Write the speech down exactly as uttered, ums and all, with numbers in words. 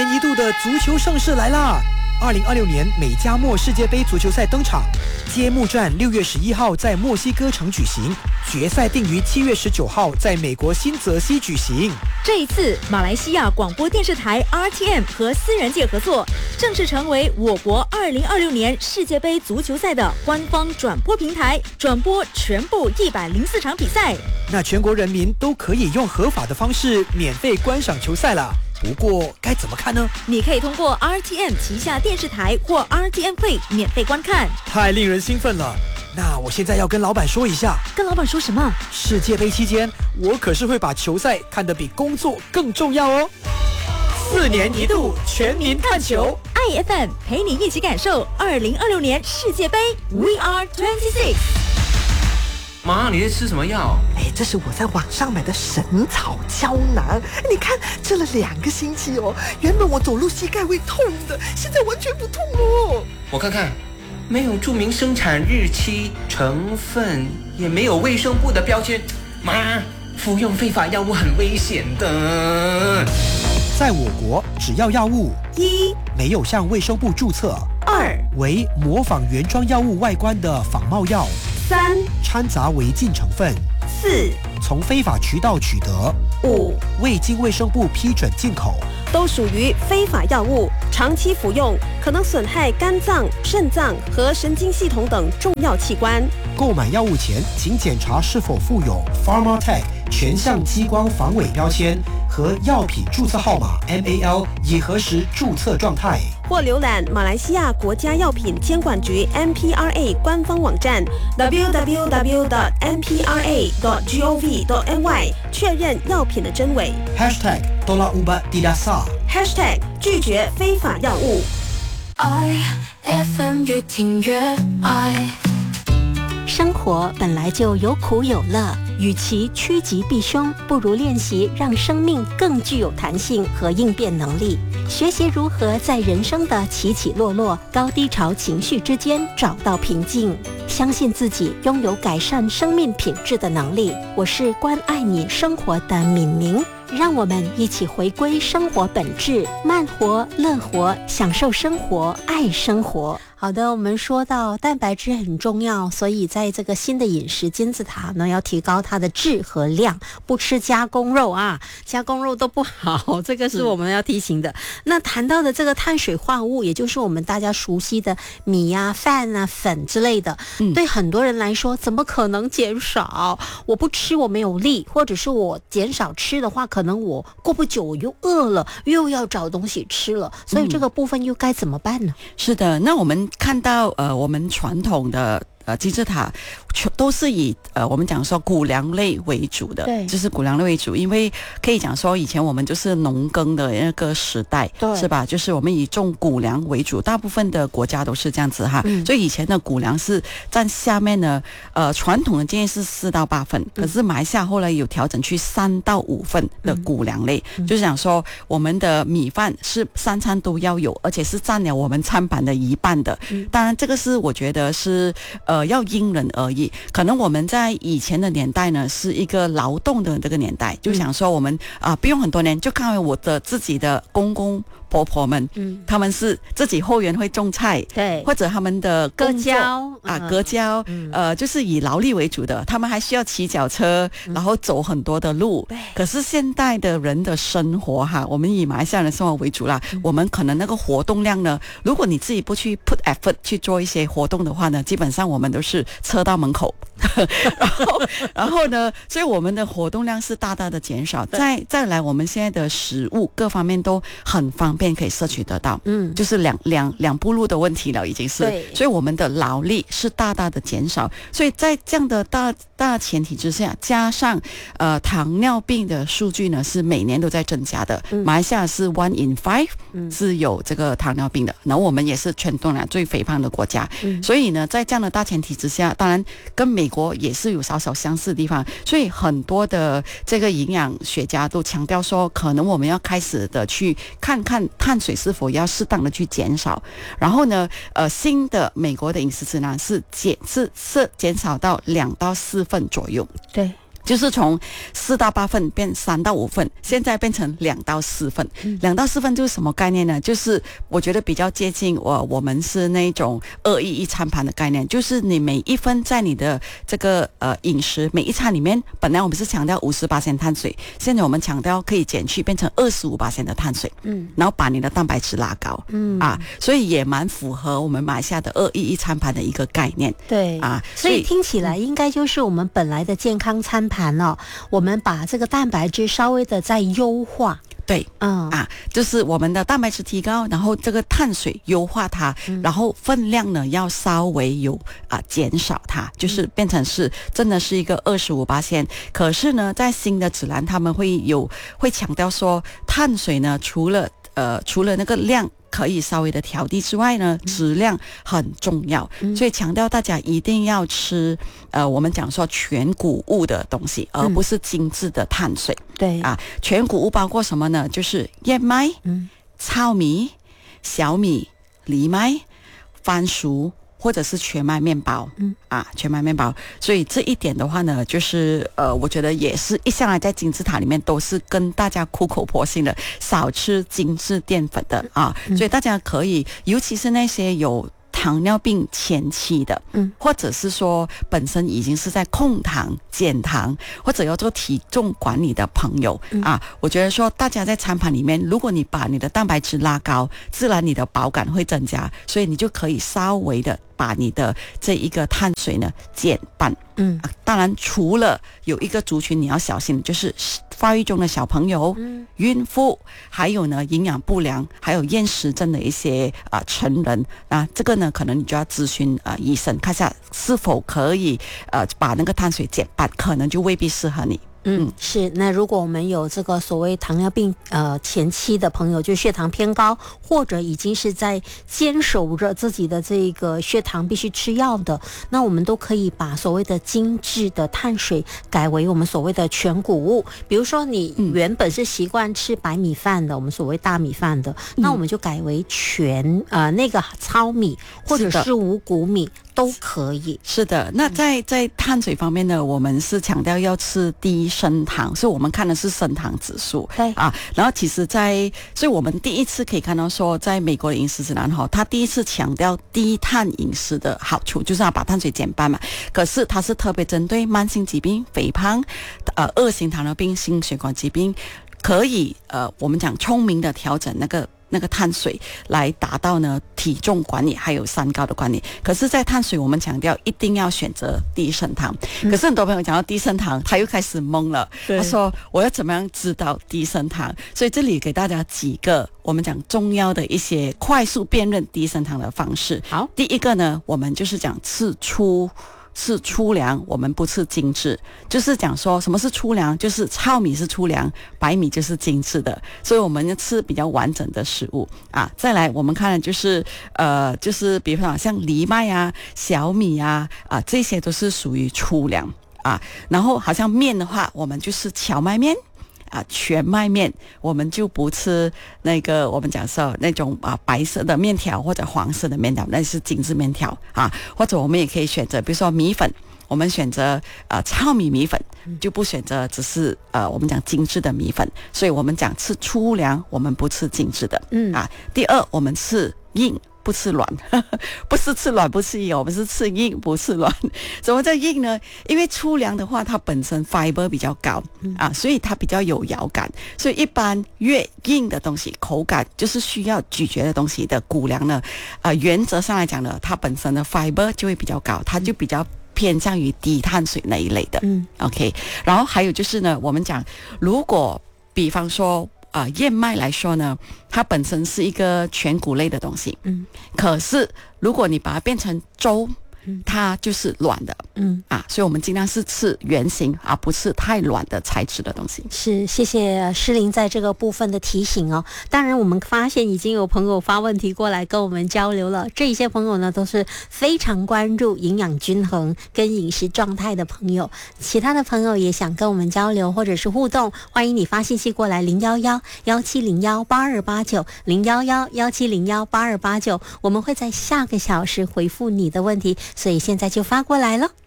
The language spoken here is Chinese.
年一度的足球盛事来啦！二零二六年美加墨世界杯足球赛登场，揭幕战六月十一号在墨西哥城举行，决赛定于七月十九号在美国新泽西举行。 这一次，马来西亚广播电视台 R T M 和私人界合作，正式成为我国二零二六年世界杯足球赛的官方转播平台，转播全部一百零四场比赛。 那全国人民都可以用合法的方式免费观赏球赛了。不过该怎么看呢？ 你可以通过 R T M 旗下电视台或 R T M Play 免费观看。 太令人兴奋了！那我现在要跟老板说一下。 跟老板说什么？ 世界杯期间，我可是会把球赛看得比工作更重要哦。四年一度全民看球 ，I F M 陪你一起感受二零二六年世界杯 We Are twenty-six。 妈，你在吃什么药？ 哎，这是我在网上买的神草胶囊，你看吃了两个星期哦，原本我走路膝盖会痛的，现在完全不痛哦。 我看看，没有注明生产日期、成分，也没有卫生部的标签。妈，服用非法药物很危险的。 在我国，只要药物一没有向卫生部注册， 二为模仿原装药物外观的仿冒药， 三掺杂违禁成分， 四从非法渠道取得， 五未经卫生部批准进口， 都属于非法药物，长期服用可能损害肝脏、肾脏和神经系统等重要器官。 购买药物前，请检查是否附有 Pharmatech 全向激光防伪标签和药品注册号码 M A L 以核实注册状态。 或浏览马来西亚国家药品监管局 M P R A 官方网站 double-u double-u double-u dot m p r a dot gov dot m y 确认药品的真伪。 Hashtag Tolak Ubat Tidak Sah Hashtag 拒绝非法药物。 I F M 越听越爱。 生活本来就有苦有乐，与其趋吉避凶，不如练习让生命更具有弹性和应变能力。学习如何在人生的起起落落、高低潮情绪之间找到平静，相信自己拥有改善生命品质的能力。我是关爱你生活的敏明，让我们一起回归生活本质，慢活、乐活，享受生活，爱生活。好的，我们说到蛋白质很重要，所以在这个新的饮食金字塔呢，要提高它的质和量，不吃加工肉啊，加工肉都不好，这个是我们要提醒的。那谈到的这个碳水化合物，也就是我们大家熟悉的米啊、饭啊、粉之类的，嗯、对很多人来说，怎么可能减少？我不吃我没有力，或者是我减少吃的话，可能我过不久我又饿了，又要找东西吃了，所以这个部分又该怎么办呢？ 嗯、是的，那我们看到呃，我们传统的呃金字塔都是以呃我们讲说谷粮类为主的， 对， 就是谷粮类为主，因为可以讲说以前我们就是农耕的那个时代， 对， 是吧？就是我们以种谷粮为主，大部分的国家都是这样子哈。嗯、所以以前的谷粮是占下面呢，呃，传统的建议是四到八份，嗯、可是马来西亚后来有调整去三到五份的谷粮类，嗯、就是讲说我们的米饭是三餐都要有，而且是占了我们餐盘的一半的。嗯、当然，这个是我觉得是呃要因人而异，可能我们在以前的年代呢是一个劳动的这个年代，就想说我们啊、呃、不用很多年，就看我的自己的公公婆婆们，嗯，他们是自己后园会种菜， 对， 或者他们的割胶啊割胶，嗯、呃，就是以劳力为主的，他们还需要骑脚车，嗯、然后走很多的路。对，可是现代的人的生活哈，我们以马来西亚人生活为主啦，嗯、我们可能那个活动量呢，如果你自己不去 put effort 去做一些活动的话呢，基本上我们都是车到门口。然后，然后呢？所以我们的活动量是大大的减少。再再来，我们现在的食物各方面都很方便，可以摄取得到。嗯，就是两两两步路的问题了，已经是。对。所以我们的劳力是大大的减少。所以在这样的大大前提之下，加上呃糖尿病的数据呢是每年都在增加的。嗯、马来西亚是 one in five、嗯、是有这个糖尿病的，然后我们也是全东南亚最肥胖的国家。嗯、所以呢，在这样的大前提之下，当然跟美国也是有少少相似的地方，所以很多的这个营养学家都强调说，可能我们要开始的去看看碳水是否要适当的去减少。然后呢，呃，新的美国的饮食指南是减是是减少到两到四份左右。 对。 就是从四到八份变三到五份，现在变成两到四份。两、嗯、到四份就是什么概念呢？就是我觉得比较接近我我们是那种二一一餐盘的概念，就是你每一份在你的这个呃饮食每一餐里面，本来我们是强调五十八%碳水，现在我们强调可以减去变成二十五%的碳水，嗯，然后把你的蛋白质拉高，嗯啊，所以也蛮符合我们马来西亚的二一一餐盘的一个概念， 对啊，所以听起来应该就是我们本来的健康餐盘哦，我们把这个蛋白质稍微的再优化。 对，嗯啊，就是我们的蛋白质提高，然后这个碳水优化它，嗯、然后分量呢要稍微有啊减少它，就是变成是真的是一个二十五%。可是呢，在新的指南他们会有会强调说，碳水呢除了呃除了那个量可以稍微的调低之外呢，质量很重要，嗯、所以强调大家一定要吃呃我们讲说全谷物的东西，而不是精致的碳水。 对啊，全谷物包括什么呢？就是燕麦、嗯、糙米、小米、藜麦、番薯。或者是全麦面包，嗯啊，全麦面包，所以这一点的话呢，就是呃，我觉得也是一向来在金字塔里面都是跟大家苦口婆心的少吃精致淀粉的啊，嗯、所以大家可以，尤其是那些有糖尿病前期的，嗯，或者是说本身已经是在控糖、减糖，或者要做体重管理的朋友、嗯、啊，我觉得说大家在餐盘里面，如果你把你的蛋白质拉高，自然你的饱感会增加，所以你就可以稍微的把你的这一个碳水呢减半。嗯、啊，当然除了有一个族群你要小心，就是发育中的小朋友、嗯、孕妇，还有呢营养不良，还有厌食症的一些啊、呃、成人啊，这个呢可能你就要咨询啊、呃、医生，看下是否可以呃把那个碳水减半，可能就未必适合你。 嗯，是。那如果我们有这个所谓糖尿病呃前期的朋友，就血糖偏高，或者已经是在坚守着自己的这个血糖必须吃药的，那我们都可以把所谓的精致的碳水改为我们所谓的全谷物。比如说你原本是习惯吃白米饭的，我们所谓大米饭的，嗯、那我们就改为全呃那个糙米或者是五谷米。都可以。 是的，那在在碳水方面呢，我们是强调要吃低升糖，所以我们看的是升糖指数。 对啊，然后其实在，所以我们第一次可以看到说，在美国的饮食指南哈，它第一次强调低碳饮食的好处，就是要把碳水减半嘛。可是它是特别针对慢性疾病、肥胖、呃二型糖尿病、心血管疾病，可以呃我们讲聪明的调整那个。那个碳水来达到呢体重管理还有三高的管理，可是在碳水我们强调一定要选择低升糖、嗯、可是很多朋友讲到低升糖他又开始懵了，他说我要怎么样知道低升糖，所以这里给大家几个我们讲重要的一些快速辨认低升糖的方式。 好， 第一个呢，我们就是讲吃粗是粗粮，我们不吃精致，就是讲说什么是粗粮，就是糙米是粗粮，白米就是精致的，所以我们要吃比较完整的食物啊。再来我们看的就是呃就是比方像藜麦啊、小米啊啊这些都是属于粗粮啊。然后好像面的话，我们就是荞麦面啊，全麦面，我们就不吃那个我们讲说那种啊白色的面条或者黄色的面条，那是精致面条啊。或者我们也可以选择，比如说米粉，我们选择呃糙米米粉，就不选择只是呃我们讲精致的米粉。所以我们讲吃粗粮，我们不吃精致的。嗯啊。第二，我们吃硬。不吃软，不是吃软不吃硬，我们是吃硬不吃软。什么叫硬呢？因为粗粮的话，它本身 fiber 比较高、嗯、啊，所以它比较有咬感。所以一般越硬的东西，口感就是需要咀嚼的东西的谷粮呢，啊、呃，原则上来讲呢，它本身的 fiber 就会比较高，它就比较偏向于低碳水那一类的。嗯 ，OK。然后还有就是呢，我们讲如果比方说。啊、呃，燕麦来说呢，它本身是一个全谷类的东西，嗯，可是如果你把它变成粥，它就是软的，嗯啊，所以我们尽量是吃圆形，而不是太软的材质的东西。 是，谢谢诗琳在这个部分的提醒哦。当然，我们发现已经有朋友发问题过来跟我们交流了，这一些朋友呢都是非常关注营养均衡跟饮食状态的朋友。其他的朋友也想跟我们交流或者是互动，欢迎你发信息过来零幺幺幺七零幺八二八九零幺幺幺七零幺八二八九，我们会在下个小时回复你的问题。所以现在就发过来了。